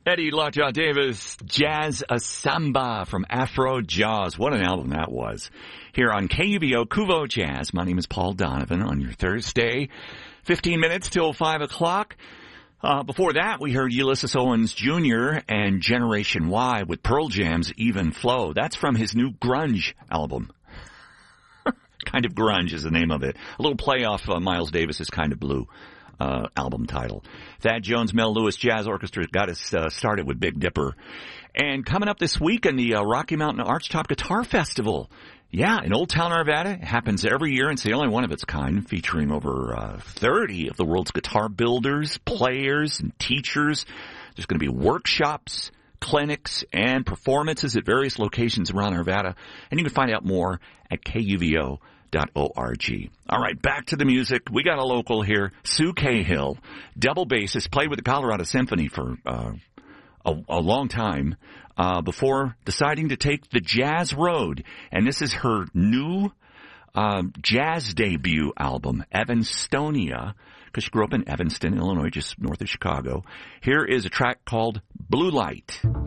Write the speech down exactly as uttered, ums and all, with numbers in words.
Eddie Lockjaw Davis, Jazz a Samba from Afro Jaws. What an album that was. Here on K U V O, Kuvo Jazz. My name is Paul Donovan on your Thursday. fifteen minutes till five o'clock. Uh, before that, we heard Ulysses Owens Junior and Generation Y with Pearl Jam's Even Flow. That's from his new grunge album. Kind of Grunge is the name of it. A little play off uh, Miles Davis's Kind of Blue uh, album title. Thad Jones, Mel Lewis Jazz Orchestra got us uh, started with Big Dipper. And coming up this week in the uh, Rocky Mountain Archtop Guitar Festival. Yeah, in Old Town, Arvada. It happens every year. It's the only one of its kind, featuring over uh, thirty of the world's guitar builders, players, and teachers. There's going to be workshops, clinics, and performances at various locations around Arvada. And you can find out more at K U V O dot org. All right, back to the music. We got a local here, Sue Cahill, double bassist, played with the Colorado Symphony for uh, a, a long time uh, before deciding to take the jazz road. And this is her new um, jazz debut album, Evanstonia, because she grew up in Evanston, Illinois, just north of Chicago. Here is a track called Blue Light.